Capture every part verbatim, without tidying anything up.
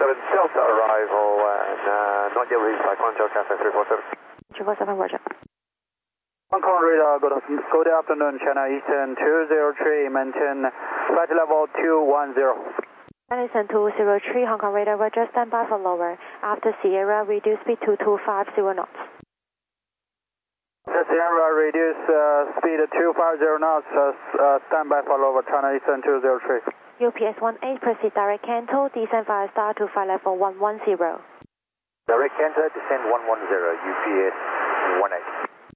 seven Delta arrival and uh, not yet reached by Control Cafe three four seven. three four seven, roger. Hong Kong radar, good, good afternoon, China Eastern two zero three, maintain flight level two one zero. China Eastern two zero three, Hong Kong radar, roger, stand by for lower. After Sierra, reduce speed to two five zero knots. After Sierra, reduce uh, speed to two five zero knots, uh, uh, stand by for lower, China Eastern two zero three. U P S one eight, proceed direct Canto, descend via star to flight level one one zero. Direct Canto, descend one one zero, U P S one eight.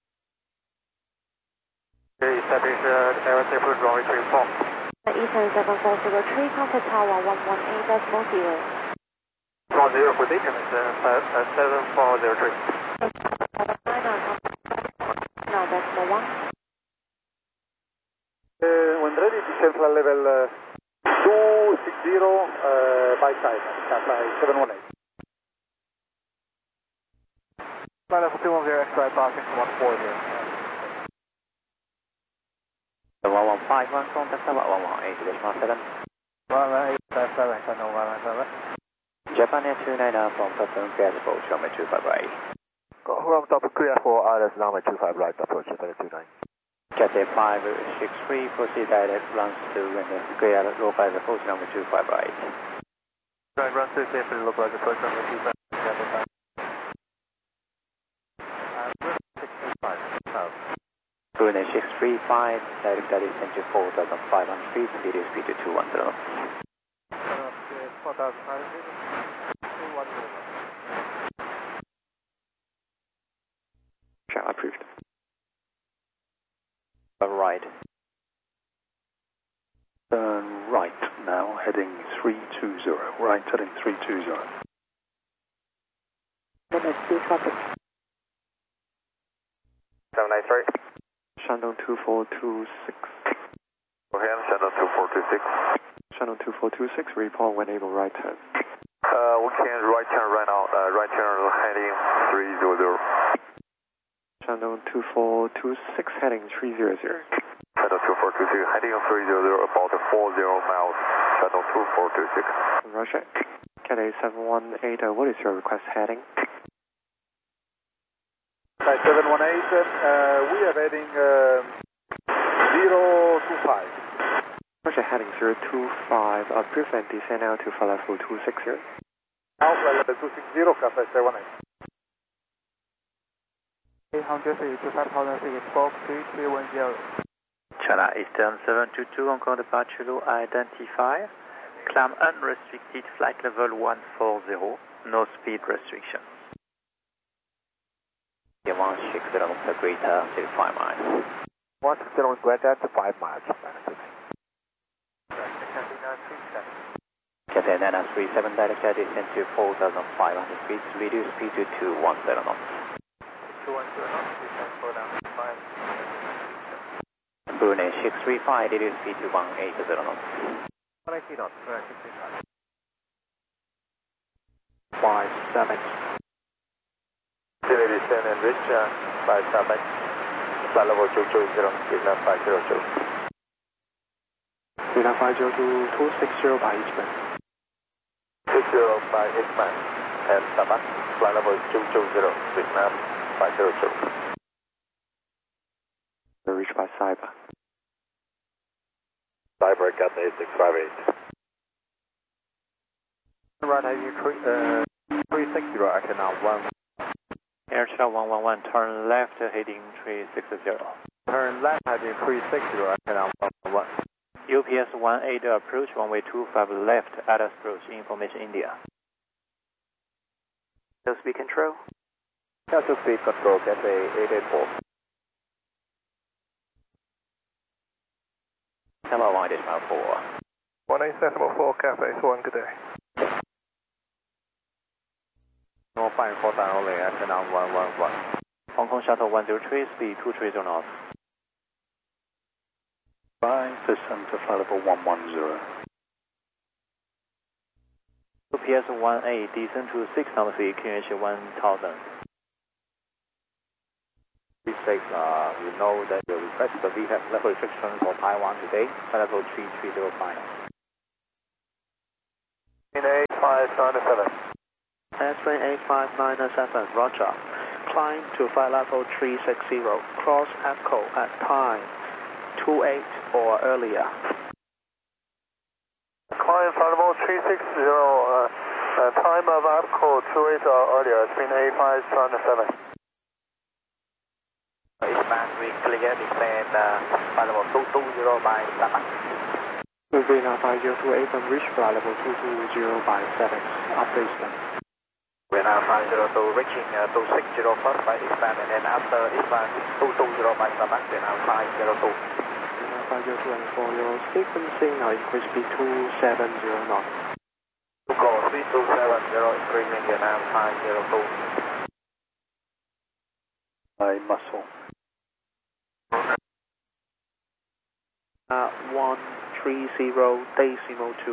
Establish uh, air safe runway three four. Eastern seven four zero three, contact tower one one eight decimal zero. One zero position is uh, seven four zero three. Now decimal one. Uh, when ready, descend flight level uh, two six zero uh, by side, Cathay seven one eight. Flight level two one zero, extra parking one four zero. one one five one, contact tower one one eight decimal seven. one one eight seven, channel one one seven. Japan Air two nine nine from Platform Gas approach runway two five right. From top clear for R S runway two five right, approach three two nine. Cathay five six three, proceed direct, runs to and clear localize approach runway two five right. Right, run through safely, localize approach runway two five right. Brunei six three five, direct descent to four thousand five hundred feet, reduce speed to two one zero. four thousand five hundred feet, two one zero. Channel approved. Turn right. Turn right now, heading three two zero. Right, heading three two zero. Limit speed traffic. seven nine three. Channel two four two six. Overhand, channel two four two six. Channel two four two six, report when able right turn. Uh, we can right turn right now, uh, right turn heading three zero zero. Channel two four two six, heading three zero zero. Channel two four two six, heading three zero zero, about four zero miles, channel two four two six. Roger. Cathay seven one eight, uh, what is your request heading? Right, seven one eight, uh, we are heading uh, zero two five. Roger, heading zero two five, approved and descend now to flight level two six zero. Now flight level two six zero, Cathay seven one eight. eight hundred feet, five thousand feet, Fox three three one zero. China Eastern seven two two, Hong Kong departure low identify. Climb unrestricted, flight level one four zero, no speed restriction. one six zero greater to five miles. one six zero greater to five miles. Cathay nine three seven, direct descent to four thousand five hundred feet, reduce speed to two one zero knots. two one zero knots, descend four down five. Brunei six three five, reduce speed to one eight zero knots. one eighty knots, Brunei six three five. five seven. Delay descend and reach uh, five seven. Flight level two two zero, signal five zero two. Signal five zero two, two six zero by Eastman. six zero by Eastman. And Sabat, flight level two two zero, signal five zero two. We'll reach by Cyber. Cyber Cathay six five eight. Right, heading uh, three six zero, action now one. Air Channel one one one, turn left heading three six zero. Turn left heading three six zero, action now one one. U P S one eight approach, runway two five left, Atlas approach, information India. No speed control. Castle speed control, Cathay eight eight four. Hello, one decimal four. one eight decimal four, Cathay one, good day. No fine for down only, action now one one one. Hong Kong Shuttle one zero three, speed two three zero knots. Bye, descend to flight level one one zero. U P S one eight, descend to six thousand feet, Q H one thousand. Please take, uh, you know that you request the V HAP level restriction for Taiwan today, flight level three three zero five. In eight five. five nine seven. Airplane eight five nine seven, roger. Climb to flight level three six zero. Cross APCO at time two eight or earlier. Climb flight level three six zero, uh, uh, time of APCO two eight or earlier, spin eight five nine seven. Eastbound, we clear descend uh, flight level two two zero by seven. Moving five zero two eight and reach flight level two two zero by seven, after Eastbound. We're now five zero two reaching uh, two six zero first by Eastbound, and then after Eastbound two two zero by seven, we're now five zero two. five zero two and for your sequencing, now increase speed two seven zero knots. To go speed two seven zero, increasing we're now five zero two. By muscle. Uh, one three zero decimal two.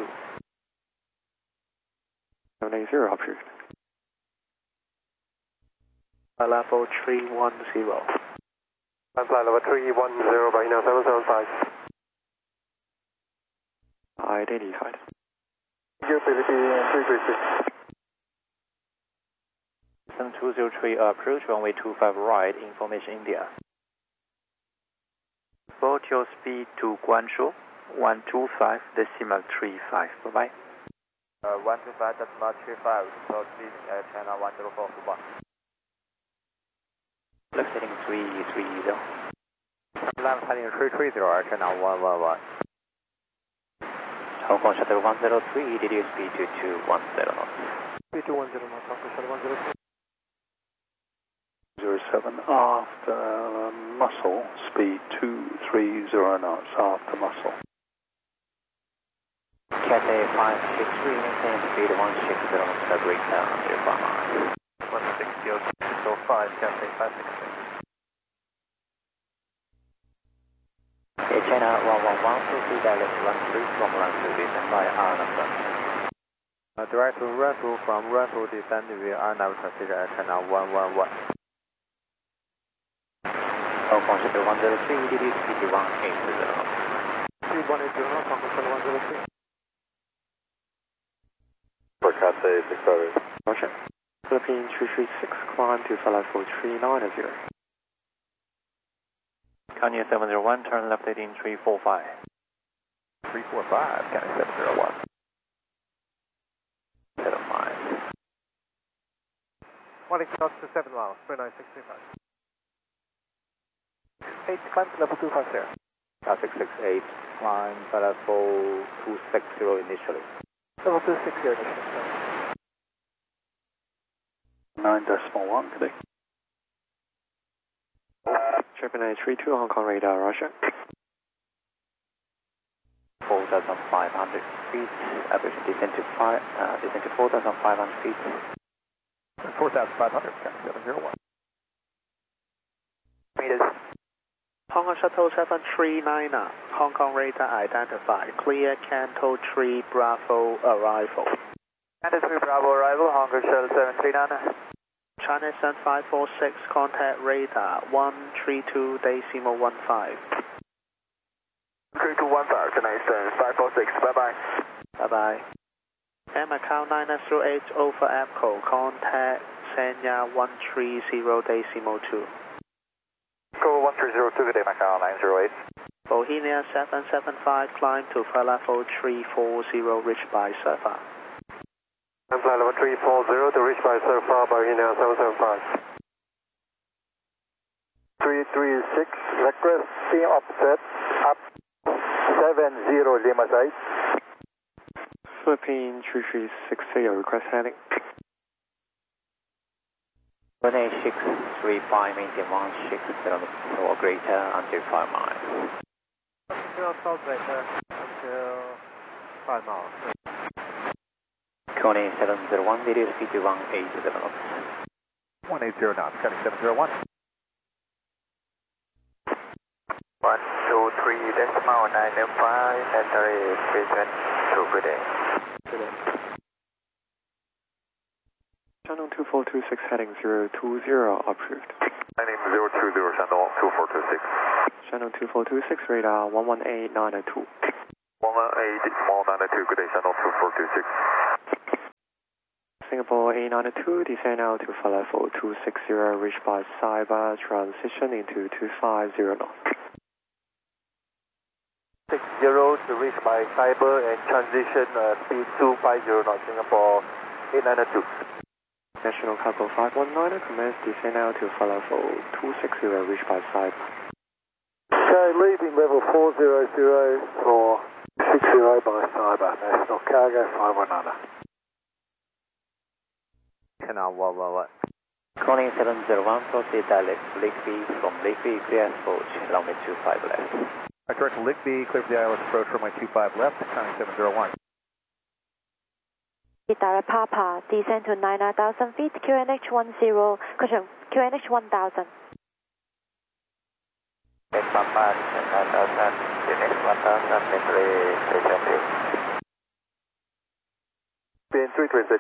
seven eight zero, approved. Flight level three one zero. Flight level three one zero by now seven seven five. Identified. Utility three three six. seven two zero three approach, runway two five right, information India. Report your speed to Guangzhou, one two five decimal three five, bye-bye. Uh, one two five decimal three five, so speed uh, China one zero four one. Left heading three three zero. Left heading three three zero, China one one one. Hong Kong Shuttle one zero three, reduce speed to two one zero knots. Speed two one zero knots, Hong Kong Shuttle one zero three. zero seven after uh, muscle, speed two three zero knots after muscle. Cathay five six three, maintain speed one six zero knots, great down under five miles. one six zero so five, Cathay five six three. Okay, China one one one, proceed direct run three from run two, descend by R number. Uh, direct to run two from run two, descend via R number, consider China one one one. Hong Kong Shuttle one zero three, reduce speed to one eight zero. Speed one eight zero knots, Hong Kong Shuttle one zero three. For Cathay six seven. Roger. Philippine three three six, climb to flight level three nine zero. Kanye seven zero one, turn left heading three four five. three four five, Kanye seven zero one. seven five. one eight knots to seven miles, three nine six three five. eight, climb to level two five zero. Uh, six six eight, climb to level two six zero initially. Level two six zero initially. nine decimal one today. Triple eight three two, Hong Kong radar, Roger. four thousand five hundred feet, average descent to five, uh, descent to four thousand five hundred feet. four thousand five hundred, seven zero one. Meters. Hong Kong Shuttle seven three nine, Hong Kong radar identified. Clear Canto three Bravo arrival. Canto three Bravo arrival, Hong Kong Shuttle seven three nine. China Sun five four six, contact radar one three two decimal one five. three two one five, China Eastern five four six, bye-bye. Bye-bye. M account nine zero eight over APCO, contact Sanya one three zero decimal two. Go one three zero two, good day, Macau nine zero eight. Bohemia seven seven five, climb to flight level three four zero, reached by Surfer. And flight level three four zero to reach by Surfer, Bohemia seven seven five. three three six, request team offset, up seven zero Lima side. Philippine three three six zero, request heading. one eight six three five, maintain one six zero or greater until five miles. Zero twelve greater until five miles. Coney seven zero one, video speed to one eight zero knots. one eight zero knots, Coney seven zero one. one two three decimal nine five, battery present to good day. Good day. Channel two four two six, heading zero two zero, approved. My name is zero two zero, channel two four two six. Channel two four two six, radar one one eight nine two. one one eight, small nine two, good day, channel two four two six. Singapore A ninety-two, descend now to flight level two six zero, reach by Saiba, transition into two five zero knots. six zero to reach by Cyber and transition uh, speed two five zero knots, Singapore A ninety-two. National Cargo five one nine, commence descend now to flight level two six zero, reach by Saiba. Okay, leaving level four zero zero for six zero by Cyber, National Cargo five one nine. Channel one one one. Calling seven zero one, proceed direct Ligbee from Ligbee, clear approach, runway two five left. I direct Ligbee, clear for the I L S approach, runway two five left, counting seven zero one. Direct Papa, descend to nine thousand feet, Q N H one zero, caution, Q N H one thousand. Papa, nine thousand, Q N H one thousand, Metro Station two. B N three three six.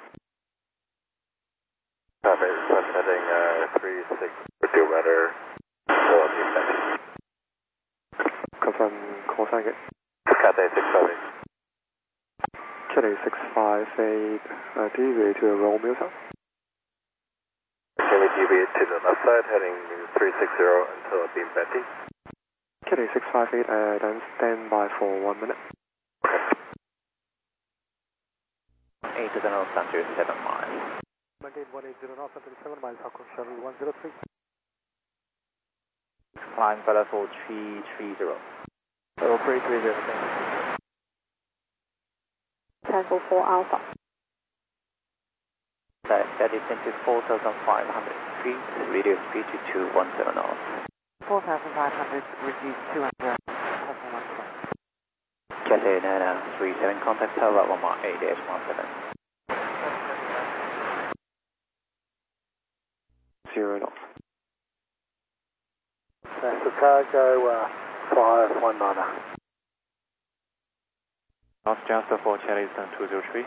Copy, sun heading uh, three six, two weather, four descent. Confirm call sign again. Cathay six five eight. Cathay six five eight, uh, deviate to Romeo South. Can we deviate to the left side, heading three six zero until beam Betty? Cathay six five eight, uh, then stand by for one minute. eight to the north, under seven miles. Maintain one eight zero north, until seven miles, Hong Kong Shuttle one zero three. Climb for level three three zero. Level three three zero. Tango four Alpha. That, that is into four thousand five hundred feet, radio speed to two one zero knots. four thousand five hundred, reduce two hundred. Cathay nine three seven, contact tower one one eight eight one seven. Zero knots. National Cargo uh, five one nine. North Jasper for Charleston two zero three.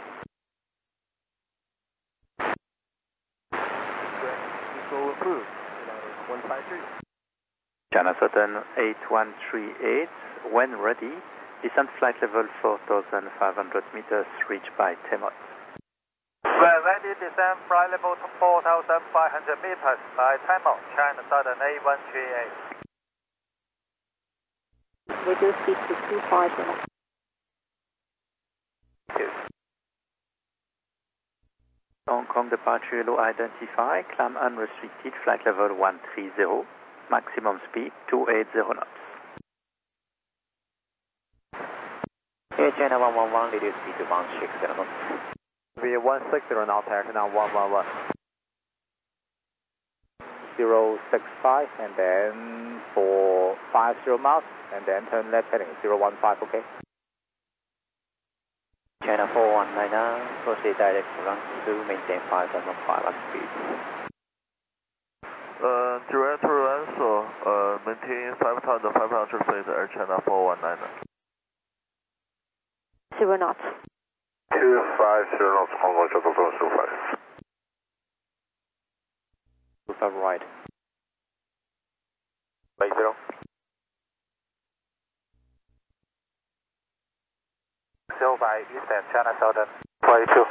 Control approved. one five three. China Southern eight one three eight, when ready, descent flight level four thousand five hundred meters, reached by Temot. When ready, descend flight level to four thousand five hundred meters by Temot, China Southern eight one three eight. Reduce speed to two five zero. Hong Kong departure low identify, climb unrestricted, flight level one three zero, maximum speed two eighty knots. Air China one one one, reduce speed to one six zero knots. Be one six zero knots, Air China one one one. zero six five, and then for five zero miles, and then turn left heading zero one five, okay? China four one nine nine, proceed direct to run two, maintain five thousand five hundred feet. Uh, direct to Ranso, uh, maintain five thousand five hundred feet, Air China four one nine nine. Zero knots. two five zero knots, Hong Kong Shuttle two five. two five right. Base zero. Zero by Eastern China Southern forty-two.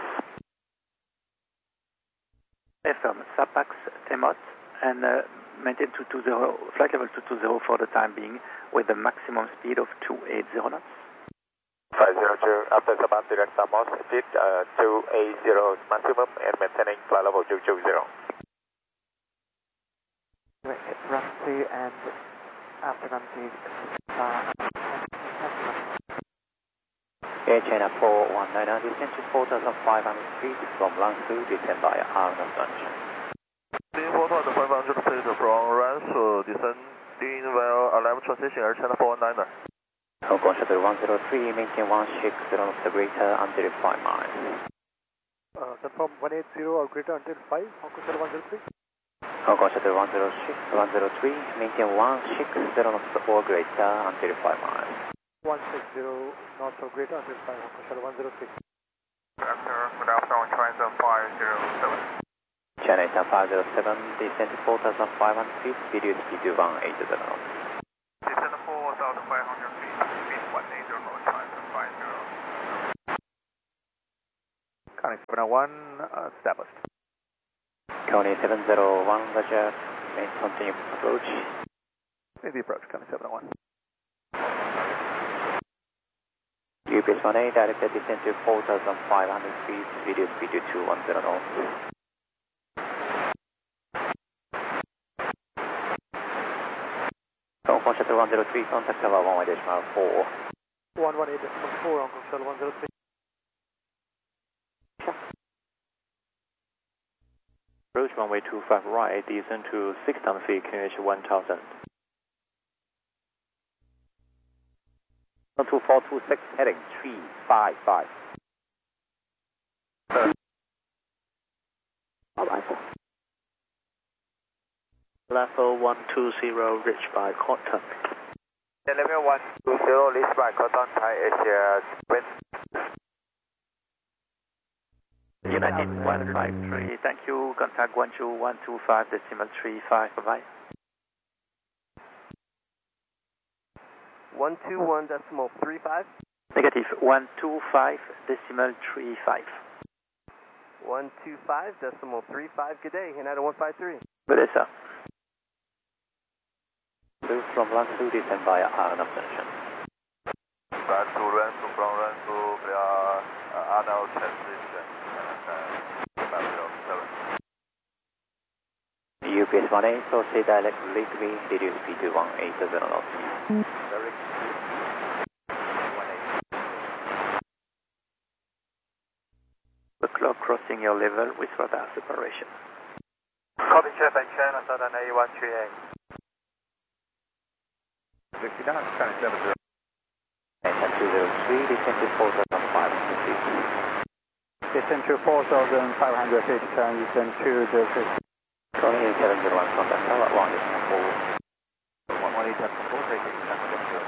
Affirm, Sapax, Temot, and uh, maintain two two zero, flight level two two zero for the time being, with a maximum speed of two eighty knots. five zero two, after Saban direct Samos, speed uh, two eighty maximum and maintaining flight level two two zero. Run two and after run two, uh, Air China four one nine nine, descend to four thousand five hundred feet from Lansu, descend by Arnold Junction. four thousand five hundred feet from Ransu, descending via eleven transition, Air China four one nine nine. Hong Kong Shuttle one zero three, maintain one six zero knots or greater until five miles. Uh, confirm one eight zero or greater until five, Hong Kong Shuttle one zero three. Hong Kong Shuttle one zero six, one zero three, maintain one six zero knots or greater until five miles. one six zero knots or greater until five, Hong Kong Shuttle one zero three. After, good afternoon, China five zero seven. China five zero seven, descend to four thousand five hundred feet, video speed to one eighty knots. Descend four thousand five hundred feet, speed one eighty knots, China five zero. Counting seven one, uh, established. Coney seven zero one, Roger. May continue approach. Maybe approach, Coney seven one. U P S one A, directed descent to four thousand five hundred feet, video speed to two one zero knots. Hong Shuttle one zero three, contact tower one one decimal four. one one eight decimal four, Hong Kong Shuttle one zero three. Approach runway two five right, descend to six thousand feet, Q H one thousand. one two four two six, heading three five five. Level one two zero, reached by Cotton. Level one two zero, reached by Cotton, Thai Asia, wind. United one five three, thank you. Contact one two one two five decimal three five, bye-bye. one two one decimal three five. Negative, one two five decimal three five. one two five decimal three five, good day, United one five three. Good day, sir. Move from run two, descend via Arnav Junction. Run two, run two, from run two, via uh, Arnav transition, and uh, five zero seven. U P S one A, proceed direct lead to me, reduce speed to one eight zero knots. Direct one eight. The clock crossing your level with radar separation. Copy, China, China, Southern A one three eight. sixty knots, China seven zero. And two zero three, descend to four thousand five hundred feet. Descend to four thousand five hundred feet, descend to zero six. Coney seven zero one, contact tower one decimal four. one one eight decimal four, taking seven zero.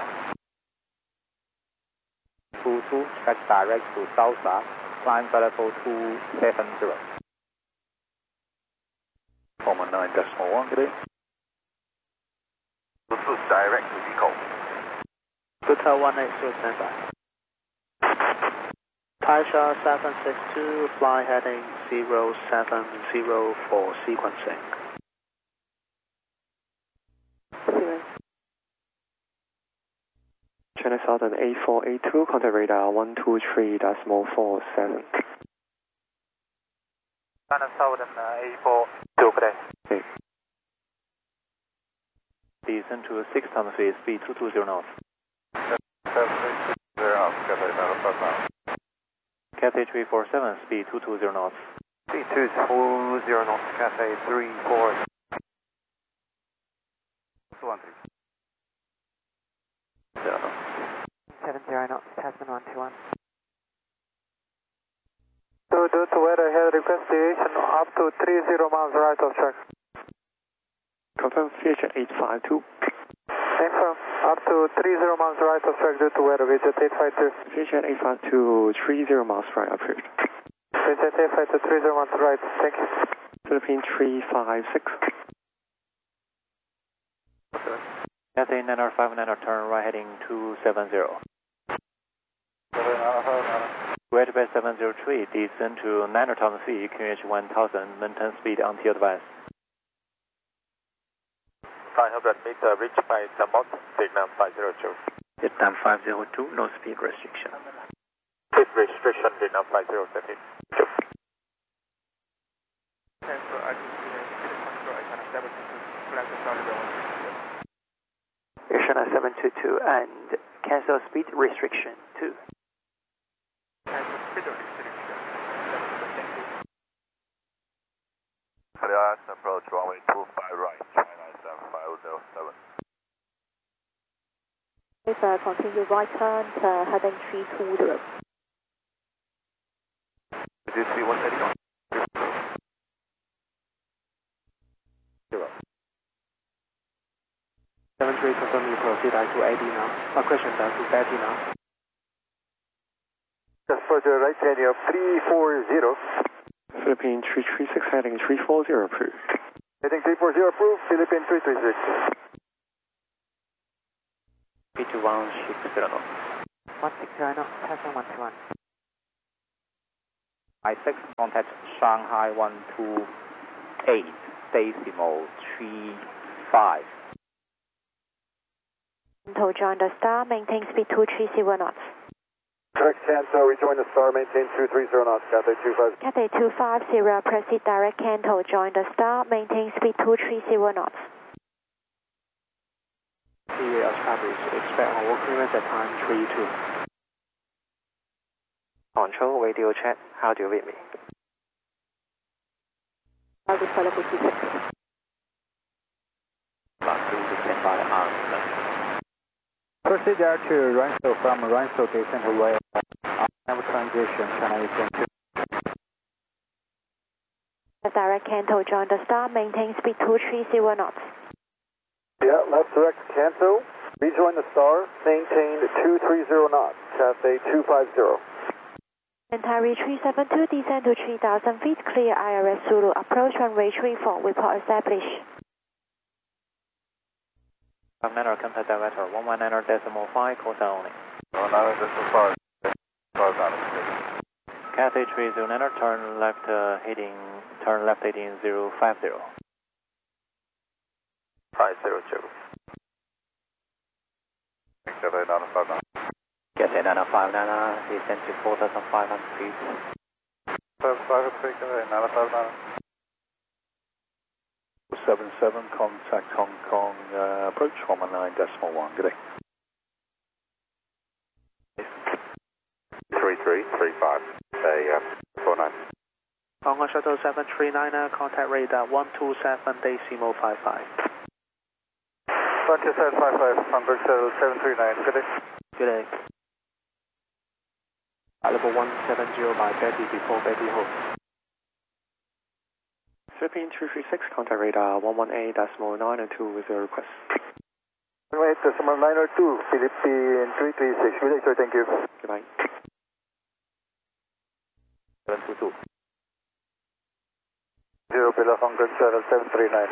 two two, catch direct to Salsa, climb for level two seven zero. one one nine decimal one, good day. two two, direct to Eco. Hotel one eight zero, standby. Taisha seven six two, fly heading zero seven zero for sequencing. China Southern A four eight two, contact radar one two three decimal four seven. China Southern uh, A four two, good day. Okay. Descend to six thousand feet, speed two two zero knots. seven six zero knots, Cathay Nano five nine. Cathay three four seven, speed two two zero knots. Speed two two zero knots, Cathay three four. one three. Zero knots. seven zero knots, Tasman one two one. Due to weather, head request deviation up to three zero miles right of track. Confirm C H eight five two. Confirm, up to three zero miles right of track due to weather, visit eight five two. C H eight five two, three zero miles right approved. Visit eight five two, three zero miles right, thank you. Philippine three five six. Cathay nine five nine, turn right heading two seven zero. Red Bay seven zero three, descend to nine thousand feet, Q H one thousand, maintain speed until advance. five hundred meter, reach by Samot, signal five zero two. Vietnam five zero two, no speed restriction. Speed restriction, signal five zero two. Cancel, I can see the speed control, I can seven two two, flag the solid one. China seven two two and cancel speed restriction two. Cancel speed restriction, thank you. Clear approach, runway two five right, China seven five zero seven. Please uh, continue right turn to heading three two zero. Did you see one heading on? Zero. seven three, confirm you proceed I two eighty now. My question down to thirty now. Just for the right radio, three four zero. Philippine three three six, heading three four zero approved. Heading three four zero approved, Philippine three three six. Speed to one six zero knots. one six zero knots, Tasman one two one. I six, contact Shanghai one two eight, decimal three five. To join the star, maintain speed two three zero knots. Correct, Canto, rejoin the star, maintain two three zero knots, Cathay two five. Cathay two five zero, proceed direct Canto, join the star, maintain speed two three zero knots. T V established, expect all clearance at time three two. Control, radio check, how do you read me? I'll be follow fifty six. Standby on. Proceed there to Rancho from Rancho to Central Way. Have transition, China Eastern two. Direct Canto, join the star, maintain speed two three zero knots. Yeah, left direct Canto, rejoin the star, maintain two three zero knots, Cathay two five zero. Entire three seven two, descend to three thousand feet, clear I R S Zulu, approach runway three four, report established. Manor contact director one one nine decimal five, call sign only. one nine decimal five, call sign only. Cathay three zero nine, turn left uh, heading, turn left heading zero five zero. five zero two. Cathay nine five nine. Cathay nine five nine, descend to four thousand five hundred feet. seven five three, Cathay nine five nine. seven seven, contact Hong Kong, uh, approach one one nine decimal one, good day. three three three five, say uh, four nine. Hong Kong Shuttle seven three nine, contact radar one two seven decimal five five. one two seven five five, Hamburg Shuttle seven three nine, good day. Good day. Level one seven zero by Betty before Betty Hope. Philippine two three six, contact radar one one eight decimal nine two with your request. one eight decimal nine two, Philippine three three six, good day sir, thank you. Goodbye. seven two two. Zero below Hamburg Shuttle seven three nine.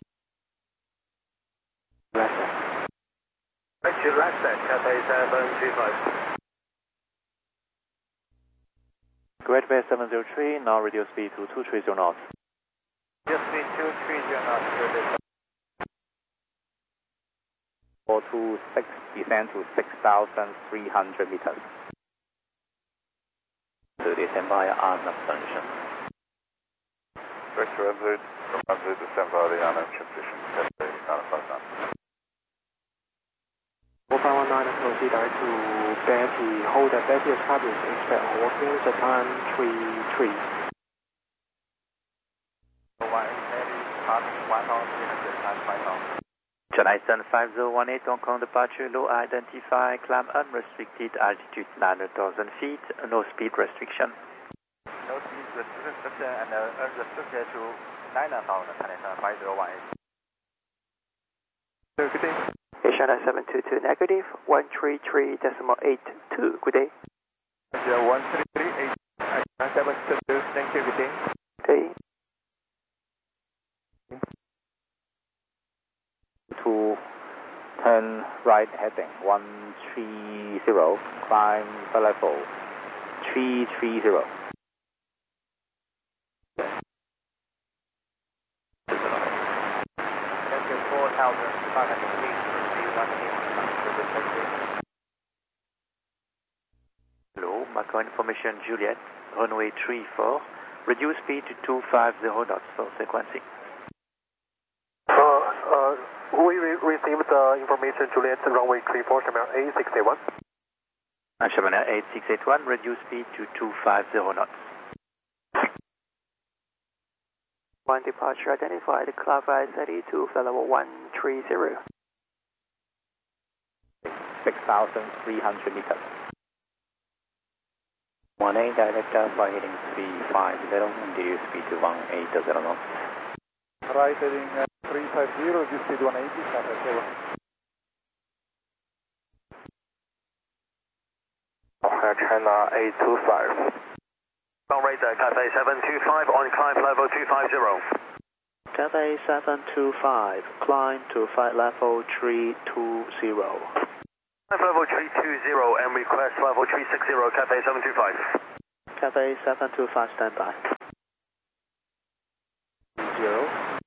Actually, last set, Cathay seven three five. Great Bay seven zero three, now reduce speed to two three zero knots. Just speed two three zero knots, good day. four two six, descend to six thousand three hundred meters. To descend via arm ascension. Vector one hundred, from one hundred descend via the Arnhem transition, Cathay nine five nine. four five one nine, proceed direct to Betty, hold at Betty established, expect all clearance at time three three. China Eastern five zero one eight, Hong Kong departure, low identify, climb unrestricted, altitude nine thousand feet, no speed restriction. No speed restriction and uh, unrestricted to nine thousand, China Eastern five zero one eight. Good day. China seven two two, negative one three three decimal eight two, good day. one three three eight, seven two two, thank you, good day. Okay. To turn right heading one three zero, climb the level three three zero. four thousand five hundred feet, proceed one eight. Hello, Macau information Juliet, runway three four, reduce speed to two five zero knots for sequencing. Uh, uh, we re received the information, Juliet, runway three four, Shamir eight six eight one. Shamir eight six eight one, reduce speed to two five zero knots. One departure identified, clarify thirty-two, level one three zero. six thousand three hundred meters. one eight, direct flight heading three five zero, and reduce speed to one eight zero knots. Right heading uh, three five zero, reduce speed one eighty, Cathay seven. China eight two five. On radar, Cathay seven two five, on climb level two five zero. Cathay seven two five, climb to flight level three two zero. Climb level three two zero and request level three six zero, Cathay seven two five. Cathay seven two five standby. Zero.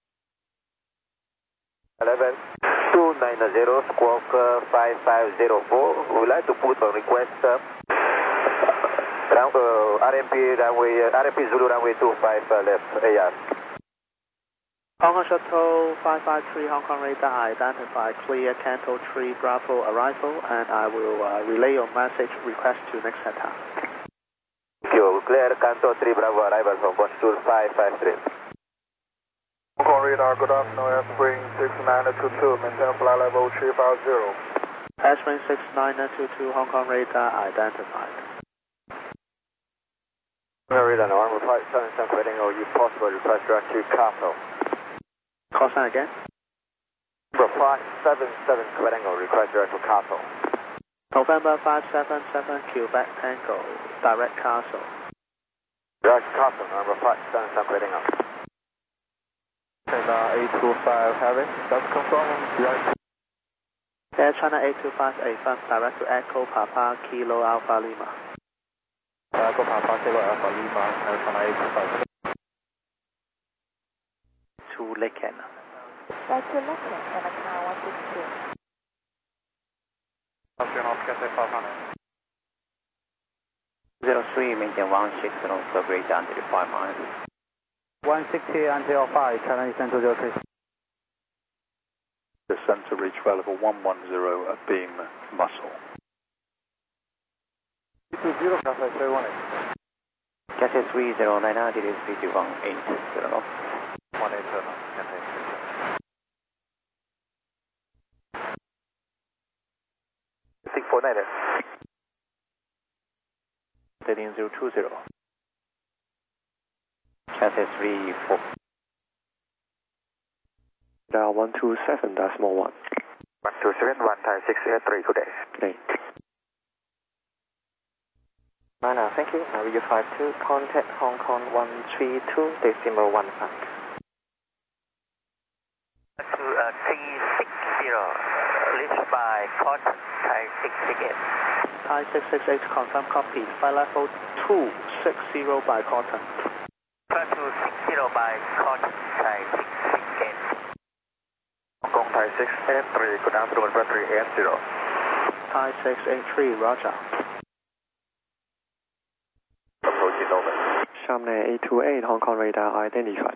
eleven two nine zero squawk uh, five five zero four. We would like to put on request uh, round, uh, R M P runway uh, R M P Zulu runway two five uh, left A R. Hong Kong Shuttle five five three Hong Kong radar identified clear Canto three Bravo arrival, and I will uh, relay your message request to next S A T A. Thank you. Clear Canto three Bravo arrival from Bonjour five five three. Hong Kong radar, good afternoon, Airspring six nine two two, maintain flight level three five zero. Airspring six nine two two Hong Kong radar identified. Hong Kong radar, November five seven seven, quitting or you possible request direct to Castle. Call sign again. November five seven seven, quitting or request direct to Castle. November five seven seven, Quebec Tango, direct Castle. Direct to Castle, November five seven seven, quitting up. China eight two five heavy, that's confirmed, direct. Air China eight two five eight, direct to Echo Papa Kilo Alpha Lima. Echo Papa Kilo Alpha Lima, Air China eight two five. To Laken. Back to Laken, and account one six two. zero three, maintain one six zero, survey down to five miles. one sixty until five, China Eastern two zero three. Descend to reach flight level one one zero at beam muscle. two zero, Cathay three one eight. Cathay three zero nine nine, it is three one eight zero. one eight zero, Cathay three zero. six four nine. Heading zero two zero. Cathay three four. Dial one two seven decimal one. one two seven, one Thai six eight three, good day. Great. Mana, thank you. Now you five two, contact Hong Kong one three two decimal one five. To uh, three six zero, reached by Cot Thai six six eight. Thai six six eight, confirm copy. Flight level two six zero by Cotton. Flight two six zero by Cot Thai six six eight. Hong Kong Thai six eight three, good afternoon, flight three eight zero. Thai six eight three, roger. Approaching over. Shamne eight two eight, Hong Kong radar identified.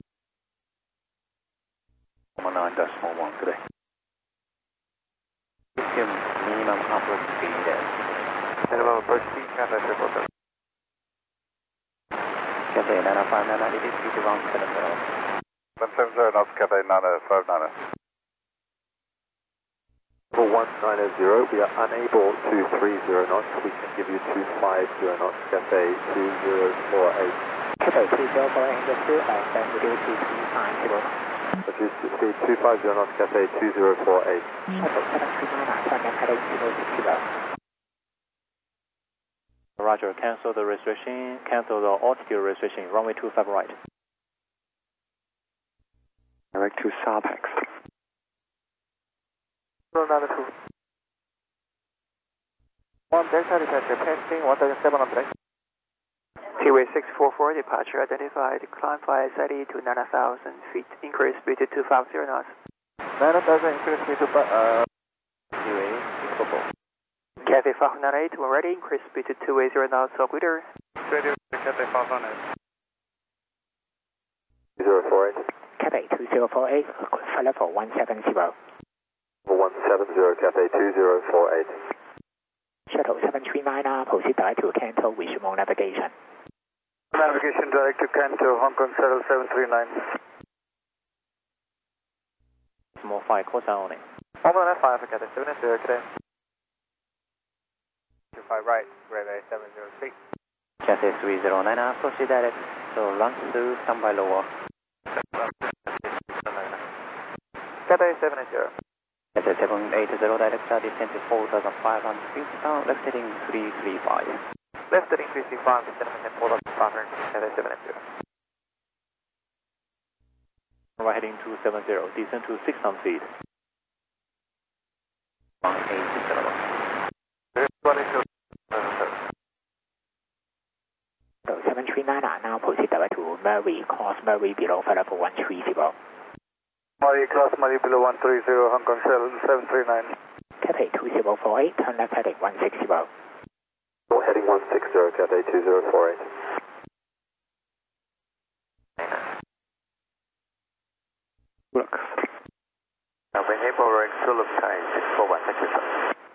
one nine decimal one today. Assume minimum upload speed. Minimum approach speed, Cathay triple seven. Cathay nine five nine, it is three one seven zero. one seven zero knots, Cathay nine five nine. For one nine zero, we are unable to three zero knots. We can give you two five zero knots, Cathay two zero four eight. Cathay two zero four eight, two and then we do two three five zero. Which is speed two five zero knots, Cathay two zero four eight. Shuttle seven three nine, contact Cathay zero six zero. Roger, cancel the restriction, cancel the altitude restriction, runway two five right. Direct to Sarpex. Another two. One Delta departure, passing one thousand seven hundred. T-way six four four, departure identified. Climb via S A T to nine thousand feet. Increase speed to two five zero knots. nine thousand, increase speed to, uh, T-way six four four. Cathay five nine eight, when ready, increase speed to two eighty knots or greater. Ready, Cathay five nine eight. two zero four eight. Cathay two zero four eight, flight level one seven zero. one seven zero, Cathay two zero four eight. Shuttle seven three nine, proceed direct to Canto with remote navigation. Navigation direct to Canto, Hong Kong Shuttle seven three nine. Small five, call sign only. one one nine five, Cathay seven zero, today. two five right, Railway seven zero three. Cathay three zero nine, proceed direct. So run through standby lower. Cathay seven zero. Cathay seven eight zero, direct start descent to four thousand five hundred feet, down left heading three three five. Left heading three three five, descending at four thousand five hundred, Cathay seven zero. Right heading two seven zero, descend to six hundred feet. one eight zero. One eight zero. niner, now proceed direct to Murray, course Murray below flight level one three zero. Murray, cross Murray below one three zero, Hong Kong Shell seven three nine. Cathay two zero four eight, turn left heading one six zero. Heading one six zero, Cathay two zero four eight. Look. Now, when neighboring Zulu Sky six four one, thank you, sir.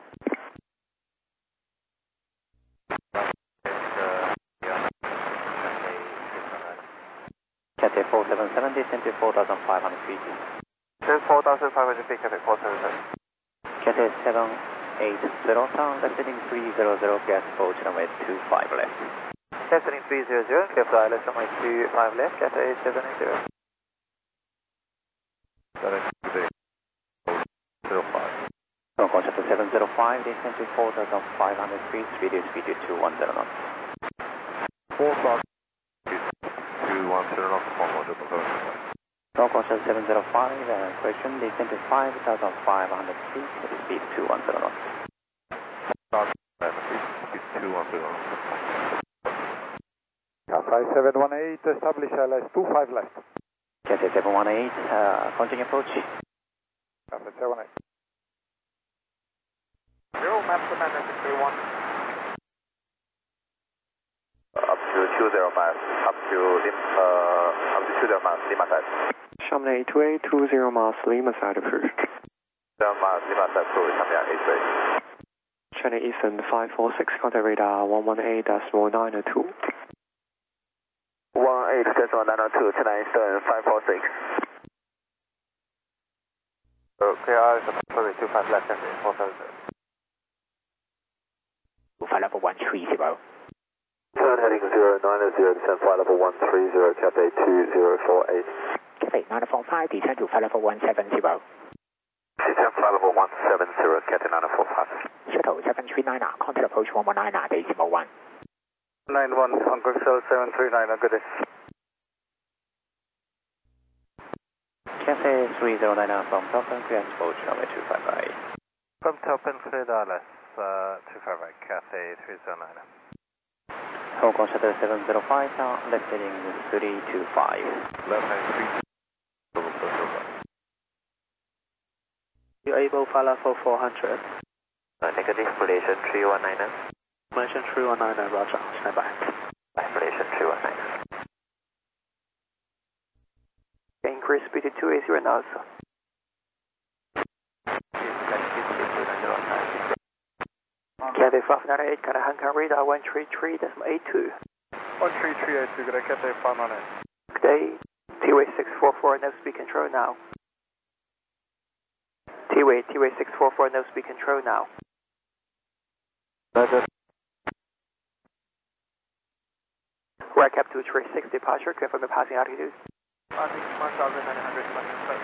Cathay four seven seven, descend to four thousand five hundred feet. four thousand five hundred feet, Cathay four seven seven. Cathay seven eight zero, sound, descending three zero zero, gas for runway two five left. Descending three zero zero, clear fly left runway two five left, Cathay seven eight zero. Hong Kong Shuttle seven zero five, descend to four thousand five hundred feet, speed is speed two one zero knots. four thousand two one zero knots, Hong Kong Shuttle seven zero five. Hong Kong Shuttle seven zero five, uh, question, descend to five thousand five hundred feet, speed two one zero knots. Speed two one zero knots. Cathay seven one eight, establish L S two five left. Cathay seven one eight, uh, continue approach. Cathay seven eight. Zero, map commander six three one. Up to two zero miles, up to Lim, uh, up to two zero miles, Lima side. Chamonix two eight two zero miles, Lima side approved. Zero miles, Lima side, sorry, Chamonix eight three. China Eastern five four six, contact radar one one eight decimal nine oh two. one eight decimal nine oh two, China Eastern five four six. Okay, I sorry, two five left, four seven zero. Flight level one three zero. Turn heading zero nine zero, descend flight level one three zero, Cathay two zero four eight. Cathay nine four five, descend to flight level one seven zero. Descend flight level one seven zero, Cathay nine four five. Shuttle seven three nine, contact approach one one nine, decimal one. nine one, Hong Kong Shell seven three nine, good day. Cathay three zero nine from Southern, clear approach runway two five eight. From Toppen, clear Dallas, uh, two five eight, Cathay three zero nine. Hong Kong Shuttle seven zero five, sound, left heading three two five. Left hand three. You able flight level four hundred. Uh, negative, relation three one nine. Relation three one nine, roger, stand by. Relation three one nine. Increase speed to two eight zero knots. Cathay five nine eight, Cathay Hong Kong radar one three three decimal eight two. one three three eight two, good day, Cathay five nine eight. Good day, T-Way six four four, no speed control now. T-Way, T-Way six four four, no speed control now. Roger. Right cap two three six, departure, confirm the passing altitude. Passing one thousand nine hundred twenty-five.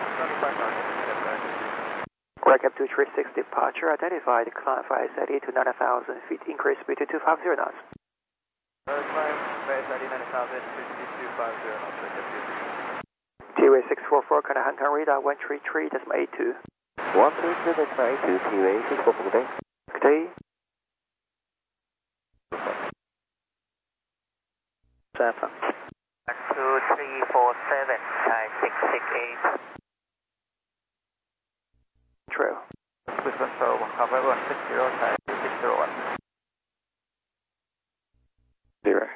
Right cap two three six, departure, identified, climb five thirty to nine thousand feet, increase speed to two five zero knots. Climb five thirty, nine thousand, two five zero knots. T-Way six four four, Cathay Hong Kong radar one three three decimal eight two. one three three decimal eight two, T-Way six four four, good day. Good day. Seven. two three four seven, Thai six six eight. True. Brisbane Seoul, cover one six zero, Thai six zero one. Zero.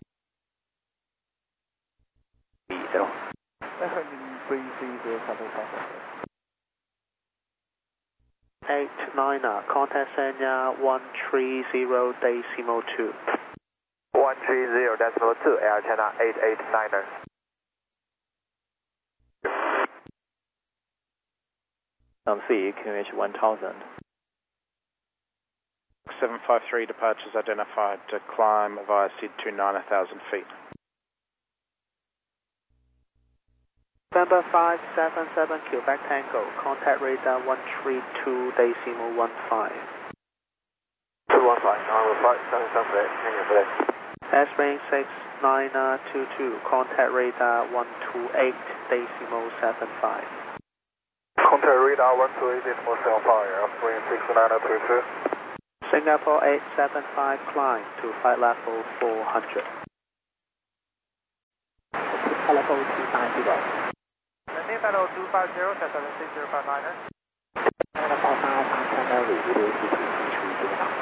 Zero. Eight niner, contact Sanya one three zero decimal two. one three zero decimal two, Air China eight eight niner. Um, C, Q H one thousand. seven five three departures identified to climb via S I D to nine thousand feet. November five seven seven, Quebec Tango, contact radar one three two decimal one five. two one five, nine one five, seven seven eight, hang on for that. S-Range six nine two two, contact radar one two eight decimal seven five. Contact radar one two eight decimal seven five, S-Range six nine two two. Singapore eight seven five, climb to flight level four hundred. flight level two five zero. Maintain flight level two five zero, set seven six zero five niner. China four five, Foxtrot Mary, video speed two three two knots.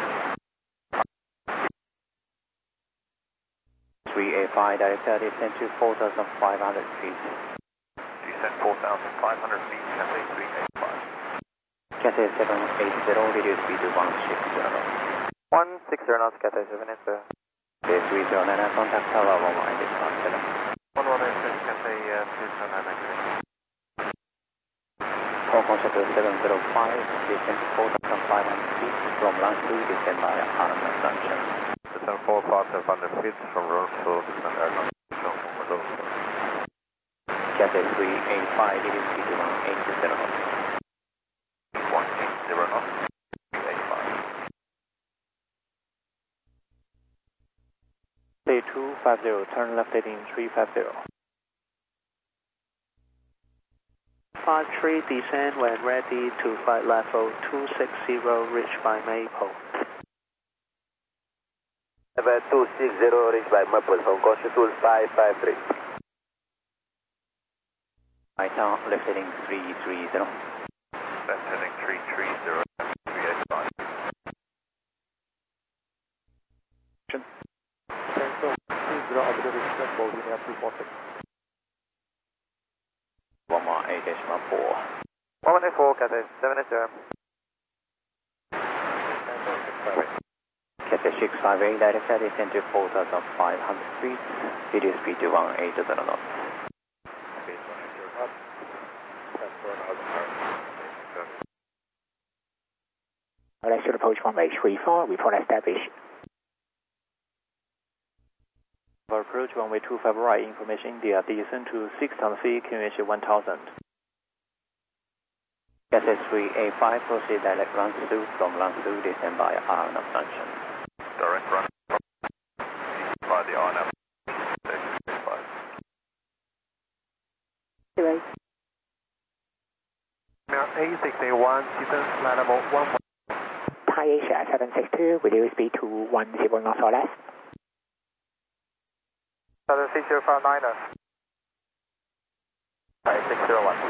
three eight five, director descent to four thousand five hundred feet. Descent four thousand five hundred feet, Cathay three eight five. Cathay seven eight zero, video speed one six zero. one six zero knots, Cathay seven eight zero. Cathay three zero nine, contact tower one one eight one seven. one one eight six, Cathay three zero nine nine. Hong Kong Shuttle seven zero five, descent to four thousand five hundred feet from land to descend by Arnhem Assumption. Descent four thousand five hundred feet from road to descend aircraft. Cathay three eight five, video speed one eight zero. one eight zero knots, three eight five. Cathay two five zero, turn left heading three five zero. five three, descend when ready to flight level two six zero, reached by Maple. Level two six zero, reached by Maple, Hong Kong Shuttle five five three. Right now, left heading three three zero. Left heading three three zero, three eight five. Central three zero, auxiliary express, Bolivia two four six. one one eight one four. one one eight four, Cathay seven eight zero. Cathay six five eight, director descent to four thousand five hundred feet, video speed one eight zero knots. Let's should approach runway three four, report established. For approach runway two five right, information India, descend to six thousand feet, Q H one thousand. Cathay three eight five, proceed direct run through from run through, descend by Arnhem Assumption. Direct run by the Arnhem. Zero. A six eight one, descent flight level one one. Thai Asia seven six two, video speed to one zero knots or less. seven six zero five niner. Thai six zero one.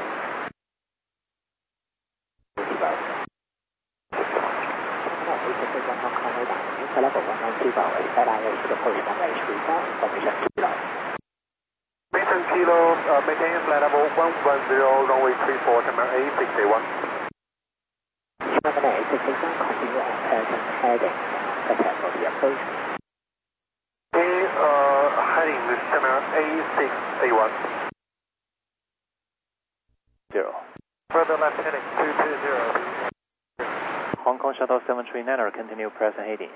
Flight level one nine two, expect I S to approach runway three four, information kilo. Maintain kilo, uh, maintain flight level one one zero, runway three four, terminal A six eight one. Terminal A six eight one, continue on present heading, prepare for the approach. A, uh, heading this terminal A six eight one. Zero. Further left heading two two zero. Hong Kong Shuttle seven three niner, continue present heading.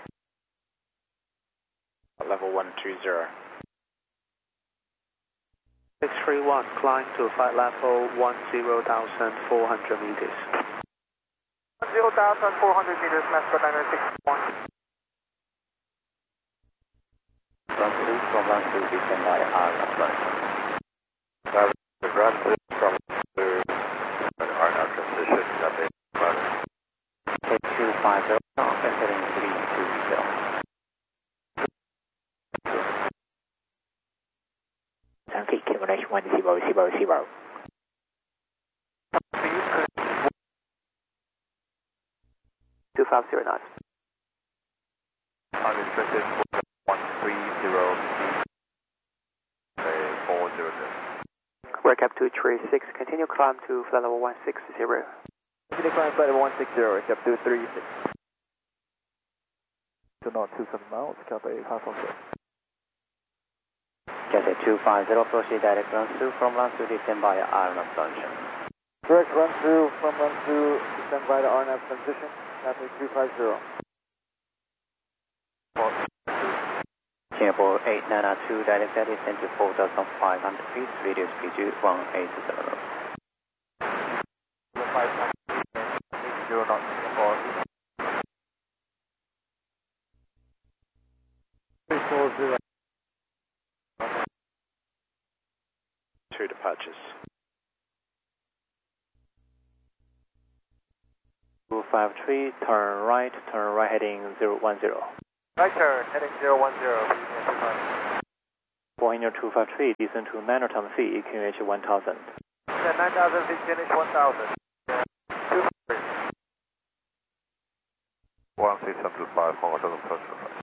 Level one two zero. six three one, climb to flight level one zero thousand four hundred meters. one zero thousand four hundred meters, Master niner six one. Run through from run through, descend by Arnhem Assumption. Run through from through Arnhem transition, Cathay five. Cathay two five zero, left heading three two zero. Feet accumulation one zero zero zero. two five zero knots. Unrestricted one three zero, four zero zero. Recap two three six, continue climb to flight level one six zero. Continue climb flight level one six zero, recap two three six. To not two seven miles, Cathay five four six. Cathay two five zero, proceed direct run through from run through, descend by Arnhem Assumption. Direct run through from run through, descend by the Arnhem transition, Cathay two five zero. Singapore eight nine two, direct descent to four thousand five hundred feet, radio speed one eight zero. Zero knots, Singapore. three four zero. Two departures. two five three, turn right, turn right heading zero one zero. Right turn, heading zero one zero. Boeing two five three, descend to nine ton feet, Q H one thousand. Yeah, nine thousand feet, Q H one thousand. one six seven two five, Hong Kong Shuttle approach.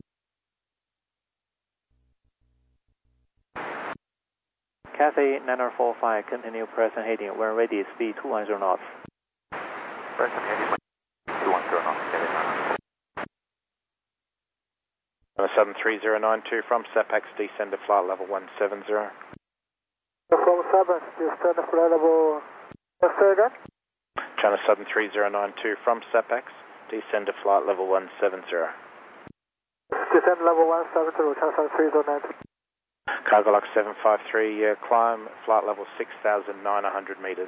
Cathay nine four five, continue present heading, when ready, speed two one zero knots. Present heading, two one zero knots. seven three zero nine two from SEPEX, descend to flight level one seven zero. From seven, descend to flight level, let's say again? China seven three zero nine two from SEPEX, descend to flight level one seven zero. Descend level one seven zero, China seven three zero nine two. Cargo Lux seven five three, uh, climb flight level six thousand nine hundred meters.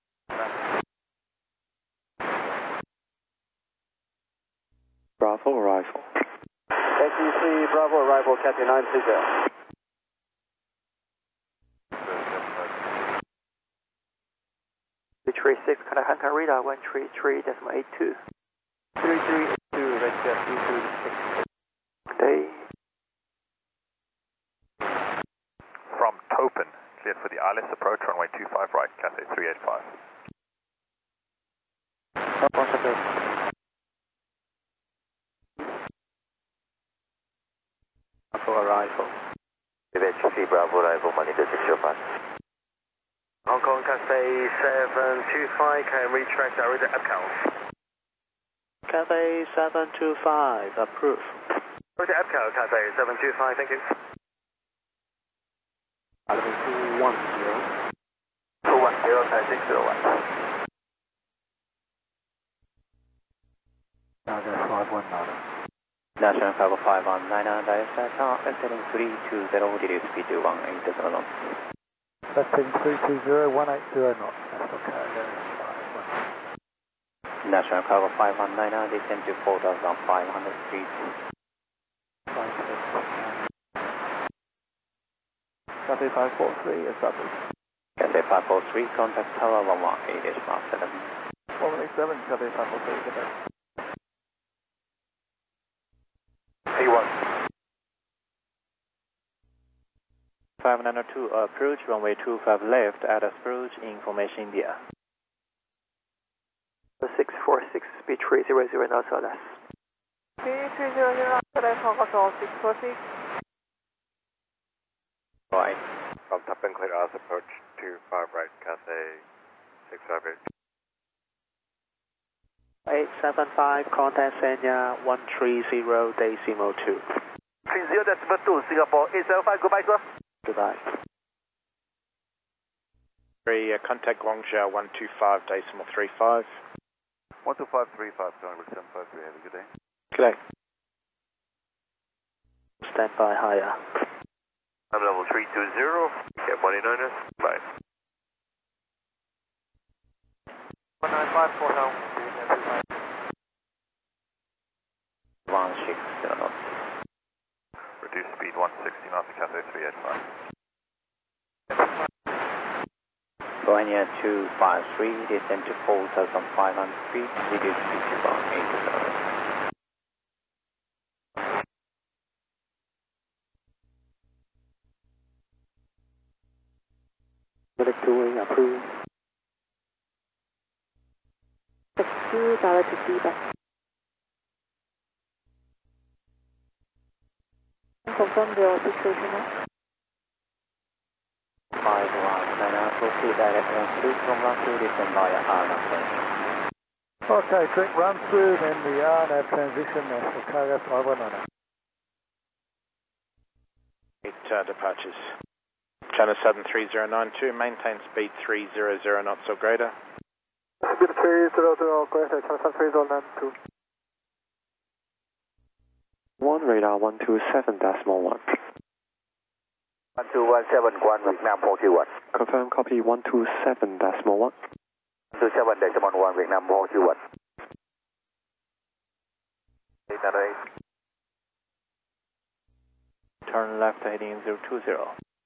Bravo arrival. A T C Bravo arrival, Cathay nine three zero. three three six, contact Hong Kong radar one three three point eight two. three three eight two, that's uh, three three six. Day. From Topen, cleared for the I L S approach, runway two five right, Cathay three eight five. Bravo arrival. H C Bravo arrival, monitor six zero five. Hong Kong Cathay seven two five, can retract direct Epcal. Cathay seven two five, approved. Direct Epcal, Cathay seven two five, thank you. Level two one zero. two one zero, Thai six zero one. Naga five one nine. National Cargo five one nine, direct Star, ascending three two zero, delay speed to one eight zero knots. Setting three two zero, one eight zero knots. National Cargo five one. National Cargo five one nine, descend to four thousand five hundred feet. five six nine. Cathay five four three, established. Cathay five four three, contact tower one one eight H mark seven. one eight seven, Cathay five four three, good day. P one. five nine two, approach runway two five left at approach information India. six four six, speed three zero zero knots or less. three three zero zero, Cathay Hong Kong six four six. Right. From Topen, clear us approach two five right, Cathay six five eight. eight seven five, contact Sanya one three zero decimal two. three zero decimal two, Singapore eight seven five, goodbye sir. Goodbye. Three, uh, contact Guangzhou one two five decimal three five. one two five three five, seven five three, have a good day. Good day. Stand by higher. I'm level three two zero, get one eight nine, bye. one nine five four now. one six zero knots. Reduce speed one sixty knots, Cathay three eight five. Boeing two five three, descend to four thousand five hundred feet, reduce speed to one eight zero. Doing approved. six two, direct to feedback. Confirm your situation now. five one nine, proceed direct run through from run through descend via Arnav. Okay, quick run through, then the Arnav transition, National Cargo five one nine. Eight uh, departures. China seven three zero nine two, maintain speed three zero zero knots or greater. Speed three zero zero, greater, China seven three zero nine two. One radar one two seven decimal one. one two one seven, Guan Vietnam four two one. Confirm copy one two seven decimal one. one two seven decimal one, Vietnam four two one. eight eight. Turn left heading zero two zero.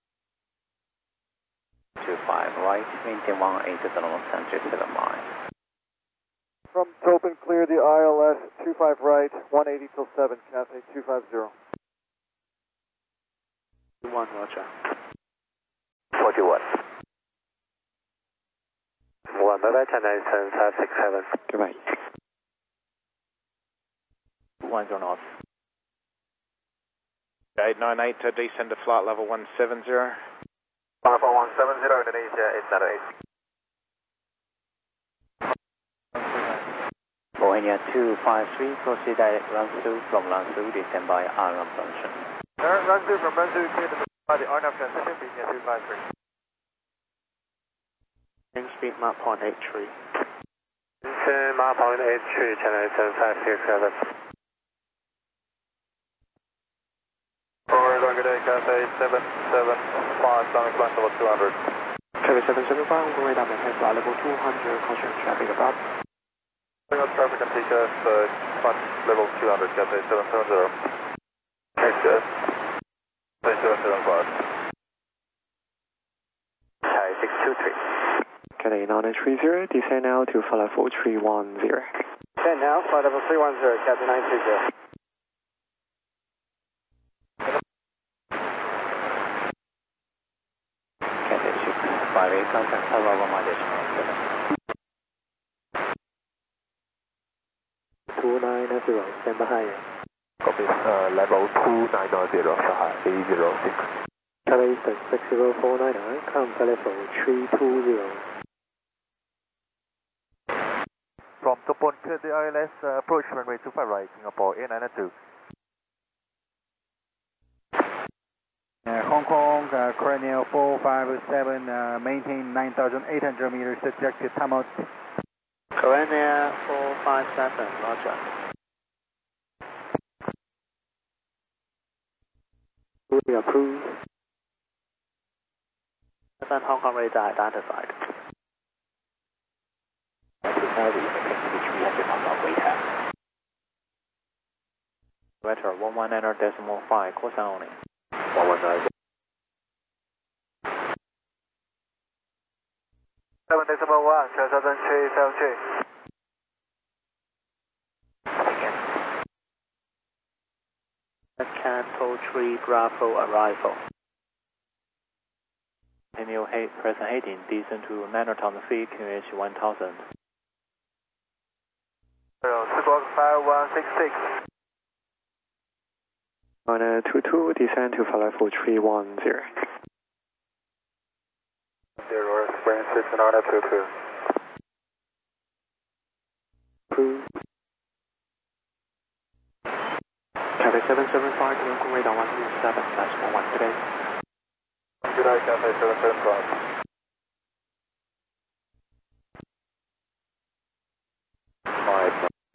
two five right, maintain one eight zero knots, center seven miles. From Topen, clear the I L S two five right, one eighty till seven, Cathay two five zero. one, roger. forty-one. one, bye bye, China Eastern five six seven. Goodbye. one zero knots. eight nine eight to descend to flight level one seven zero. Flight level one seven zero, Indonesia eight nine eight. Bohemia two five three, proceed direct run through from run through, descend by Arnhem function. Direct run through from run through, clear to by the Arnhem transition, Bohemia two five three. Wind speed Mach point eight three. Ten Mach point eight three, China Eastern five six seven. Forward, good day, Cathay seven seven five, climbing flight level two hundred. Cathay seven seven five, on radar, maintain flight level two hundred, caution traffic about. Bring up traffic and T C S, uh, flight level two hundred, Cathay seven seven zero. T C S, Cathay seven seven five. Thai six two three. Cathay nine three zero, descend now to flight level three one zero. Descend now, flight level three one zero, Cathay nine three zero. Cathay six five eight, contact Tower one decimal seven. two nine zero, stand by. Copy, uh, level two nine zero, Shanghai eight zero six. Cathay Eastern six zero four nine nine, come telephone three two zero. From Topon, clear the I L S, uh, approach runway two five right, Singapore eight nine two. Uh, Hong Kong, uh, Cornell four five seven, uh, maintain nine thousand eight hundred meters, subjective time out. Cornell four five seven, roger. We approve. seven Hong Kong radar identified. Weather one one nine decimal five, course only. one one nine. seven decimal one, Southern three seven three. Canto three Bravo arrival. Continue head, present heading, descend to Manoton feet, Q H one thousand. Squawk five one six six. nine two two, descend to flight level three one zero. Zero, Spring six nine two two. Approve. Cathay seven seven five, Hong Kong radar one two seven, that's one one today. Good day, Cathay seven seven five. Five,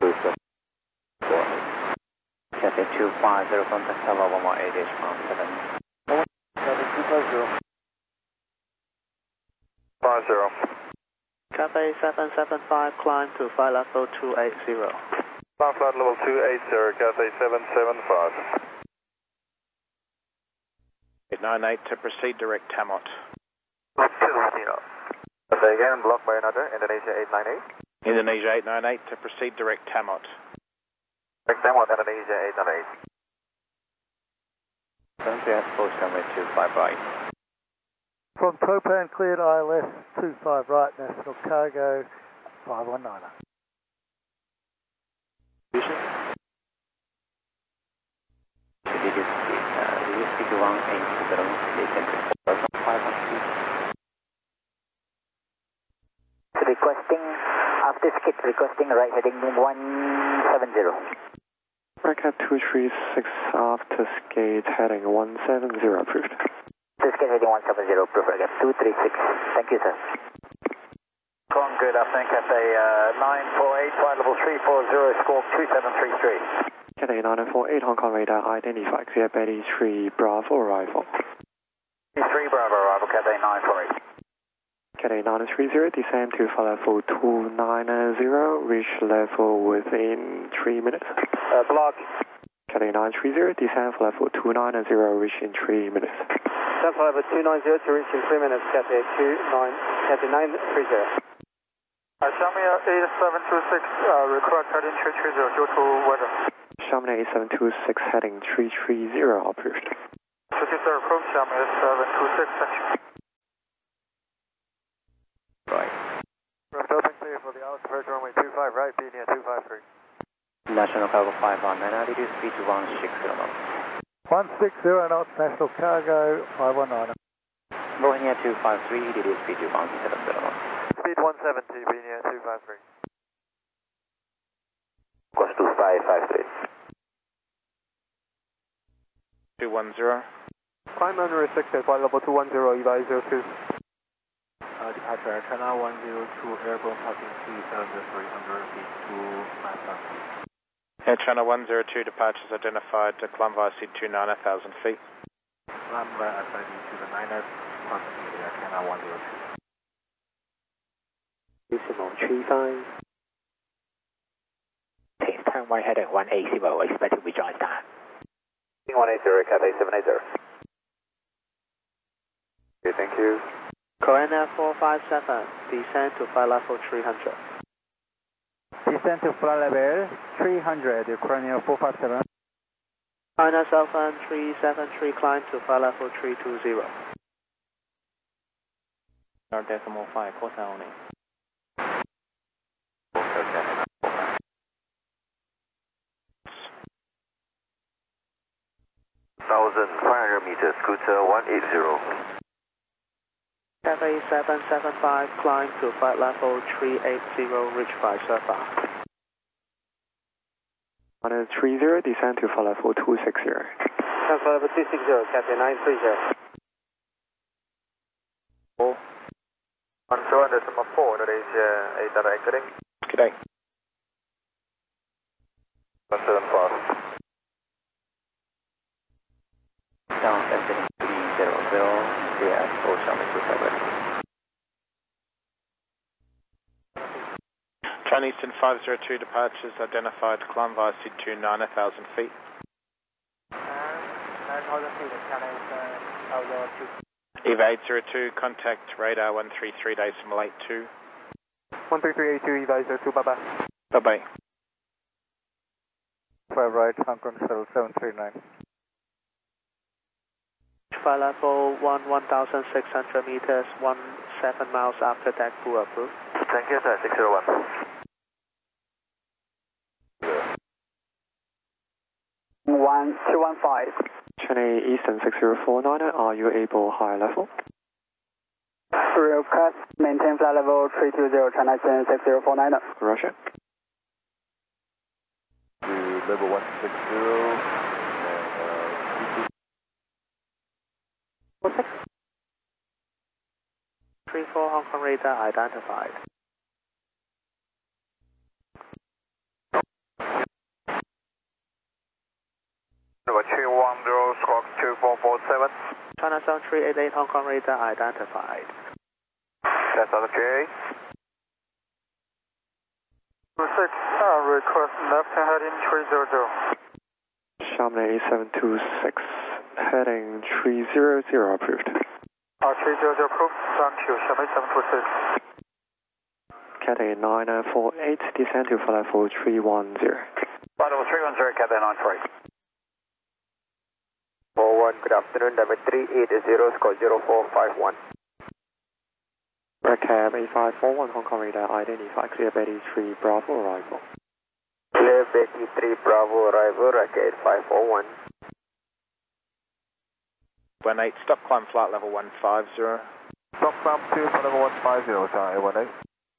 Cathay two five zero, contact Tower one one eight decimal seven. Cathay two five zero. five zero. Cathay seven seven five, climb to flight level two eight zero. Climb flight level two eight zero, Cathay seven seven five. eight nine eight to proceed direct Tamot. two zero. Say again, blocked by another, Indonesia eight nine eight. Indonesia eight nine eight to proceed direct Tamot. Direct Tamot, Indonesia eight nine eight. Country approach runway two five right. From Propan, cleared I L S two five right, National Cargo five one nine. Requesting, after skid, requesting right heading one seven zero. Market two three six after skate heading one seven zero approved. After skate heading one seven zero, approved again, two three six. Thank you, sir. Con, good afternoon, Cathay uh, nine four eight, flight level three four zero, squawk two seven three three. Cathay nine four eight, Hong Kong radar identified, clear Betty three Bravo arrival. three Bravo arrival, Cathay nine four eight. Cathay nine three zero, descend to flight level two nine zero, reach level within three minutes. Uh, block. Cathay nine three zero, descend flight level two nine zero, reach in three minutes. Descend flight level two nine zero to reach in three minutes, Cathay two nine, Cathay nine three zero. Uh, Xiaomi eight seven two six, uh, request heading three three zero due to weather. Xiaomi eight seven two six heading three three zero approved. sir, approach Xiaomi seven two six. Right. Left open clear for the out approach runway two five right, B near two five three. National Cargo five one nine, altitude speed one six zero knots. one six zero knots, National Cargo five one nine. Bohemia two five three, altitude speed one seven zero knots. Speed one seventy, B near two five three. Course two five five three. two one zero. Climb unrestricted, flight level two one zero, E V A zero two. Uh, departure China one zero two, airborne passing three seven three hundred feet to Massa. Air China one zero two, departures identified to climb via C two nine thousand feet. Climb via S I D to the niner, passing Air China one zero two. Decimal three five. Please turn right heading one eighty, expected rejoin time. one eighty, Cathay seven eighty. Okay, thank you. Korean four five seven, descend to flight level three hundred. Descend to flight level three hundred, Ukrainian four five seven. China Southern three seven three, climb to flight level three two zero. Decimal five, course only. one thousand five hundred meters, scooter one eighty. Cathay seven seven five, climb to flight level three eighty, reach by Surfa. one three zero, descend to flight level two six zero. Flight level two six zero, Cathay nine three zero. Oh. one two decimal four, that is uh, eight data exiting. Good day. one seven fast. Down exiting three zero zero, clear at four Xiaomi two seven. China Eastern five zero two, departures identified to climb via C two nine thousand feet. nine thousand feet, China Eastern five zero two. E V A eight zero two, contact radar one three three decimal eight two. one three three eight two, E V A zero two, bye bye. Bye bye. five right, Hong Kong Shuttle seven three nine. Flight level one one thousand six hundred meters, one seven miles after deck pool approved. Thank you, sir, six zero one. one two one five. China Eastern six zero four nine, are you able high level? Request maintain flight level three two zero, China Eastern six zero four nine. Russia. To level one six zero. three four Hong Kong radar identified. Number three one zero, squawk two four four seven. China Southern three eight eight Hong Kong radar identified. That's other three eight. six, uh, request left hand heading three zero zero. Xiaomi seven two six, heading three zero zero approved. Uh, three zero zero approved, thank you, Xiaomi seven two six. Cathay nine four eight, descend to flight level three one zero. Flight level three one zero, Cathay nine four eight. four one, good afternoon, number three eight zero, score zero four five one. Red Cab eight five four one, Hong Kong radar identify, clear Betty three Bravo arrival. Clear Betty three Bravo arrival, Red Cab eight five four one. one eight, stop climb flight level one five zero. Stop climb two, flight level one five zero, China A one eight.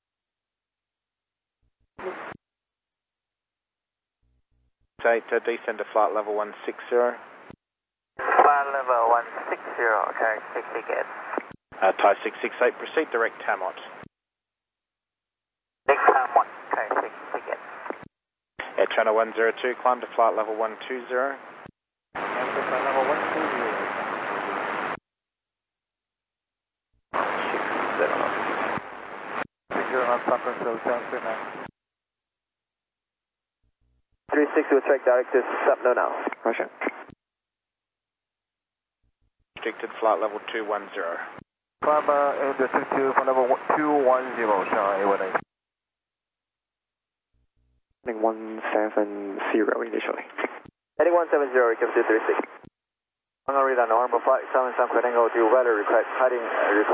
Eight, uh, descend to flight level one six zero. Flight level one six zero, okay, six tickets. Uh, Thai six six eight, proceed direct Tamot. six time one, okay, six tickets. Air China one zero two, climb to flight level one two zero. And to flight level one two zero. six zero knots. six zero knots, San Francisco seven three nine. three six will track direct to Sapno now. Russia. Restricted flight level two one zero. Climb uh, in the two two, flight level two one zero, China A one eight. Heading one seven zero initially. Heading one seven zero, come to three six. Hong Kong radar, normal flight seven Sun Quedango, do weather request heading, uh, request